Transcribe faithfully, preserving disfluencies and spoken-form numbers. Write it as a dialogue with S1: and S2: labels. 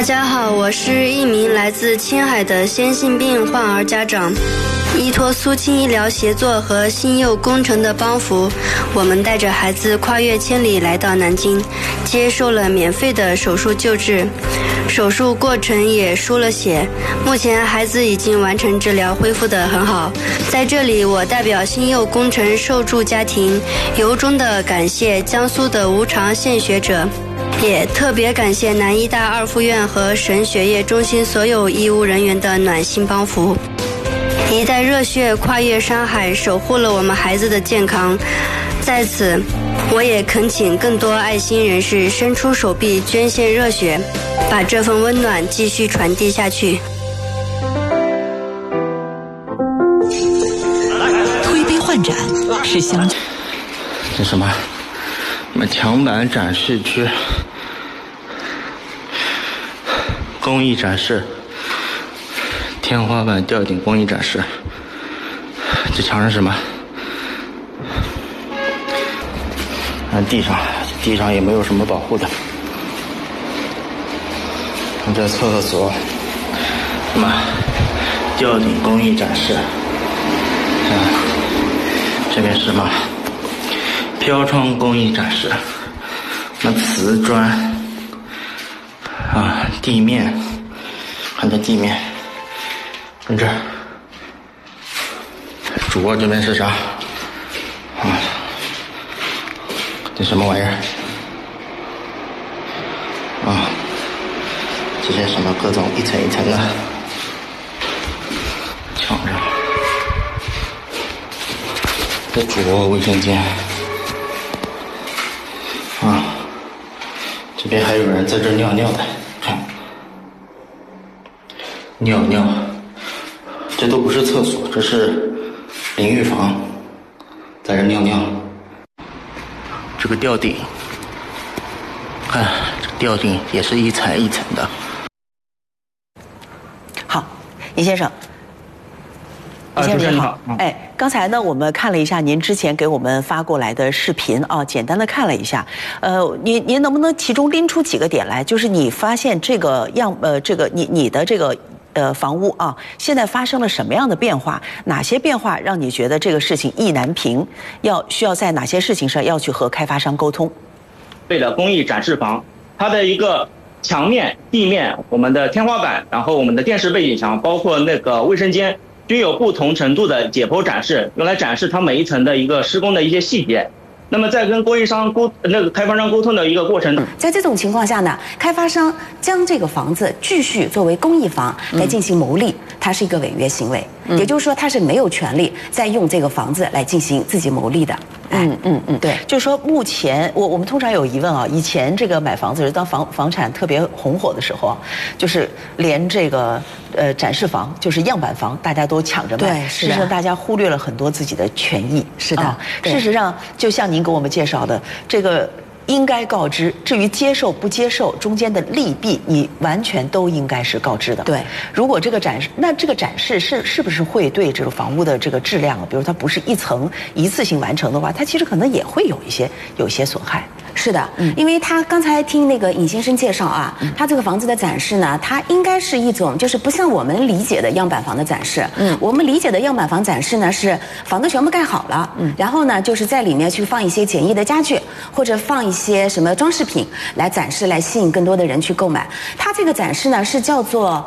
S1: 家好，我是一名来自青海的先性病患儿家长。依托苏青医疗协作和新幼工程的帮扶，我们带着孩子跨越千里来到南京，接受了免费的手术救治。手术过程也输了血，目前孩子已经完成治疗，恢复得很好。在这里，我代表新幼工程受助家庭，由衷地感谢江苏的无偿献血者，也特别感谢南医大二附院和省血液中心所有医务人员的暖心帮扶。一袋热血跨越山海，守护了我们孩子的健康。在此，我也恳请更多爱心人士伸出手臂捐献热血，把这份温暖继续传递下去。
S2: 推杯换盏是相
S3: 这什么什么墙板展示区、工艺展示、天花板吊顶工艺展示。这墙上什么？看地上，地上也没有什么保护的。看这厕所，什么吊顶工艺展示。啊，这边是什么？飘窗工艺展示。那瓷砖啊，地面，看这地面，看这主卧这边是啥？啊，这什么玩意儿？啊，这些什么各种一层一层的墙上。这主卧卫生间。啊，这边还有人在这尿尿的，看，尿尿，这都不是厕所，这是淋浴房，在这尿尿。这个吊顶，看这吊顶也是一层一层的。
S2: 好，尹先生。
S4: 啊，主持人好。嗯、
S2: 哎，刚才呢，我们看了一下您之前给我们发过来的视频啊，简单的看了一下。呃，您您能不能其中拎出几个点来？就是你发现这个样呃，这个你你的这个呃房屋啊，现在发生了什么样的变化？哪些变化让你觉得这个事情意难平？要需要在哪些事情上要去和开发商沟通？
S4: 为了公益展示房，它的一个墙面、地面、我们的天花板，然后我们的电视背景墙，包括那个卫生间。均有不同程度的解剖展示，用来展示它每一层的一个施工的一些细节。那么在跟供应商沟那个开发商沟通的一个过程，
S5: 在这种情况下呢，开发商将这个房子继续作为公益房来进行牟利，嗯、它是一个违约行为。嗯、也就是说，他是没有权利再用这个房子来进行自己牟利的。
S2: 嗯嗯嗯，对，就是说目前我我们通常有疑问啊，以前这个买房子当房房产特别红火的时候，就是连这个呃展示房就是样板房大家都抢着买，
S5: 对，
S2: 事实上大家忽略了很多自己的权益。
S5: 是的，
S2: 啊、事实上就像您给我们介绍的这个。应该告知，至于接受不接受中间的利弊，你完全都应该是告知的。
S5: 对，
S2: 如果这个展示，那这个展示是是不是会对这个房屋的这个质量，比如它不是一层一次性完成的话，它其实可能也会有一些有一些损害。
S5: 是的，嗯，因为他刚才听那个尹先生介绍啊，嗯、他这个房子的展示呢，它应该是一种就是不像我们理解的样板房的展示。嗯，我们理解的样板房展示呢是房子全部盖好了，嗯，然后呢就是在里面去放一些简易的家具或者放一些什么装饰品来展示，来吸引更多的人去购买。它这个展示呢是叫做